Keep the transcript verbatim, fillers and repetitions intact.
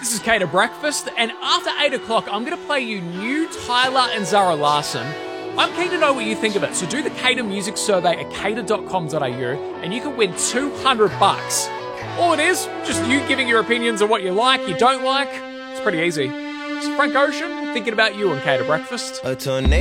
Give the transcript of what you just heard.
This is Cater Breakfast, and after eight o'clock, I'm going to play you new Tyler and Zara Larsson. I'm keen to know what you think of it, so do the Cater Music Survey at cater dot com dot a u, and you can win two hundred bucks. All it is, just you giving your opinions on what you like, you don't like. It's pretty easy. It's Frank Ocean thinking about you on Cater Breakfast. A tornado.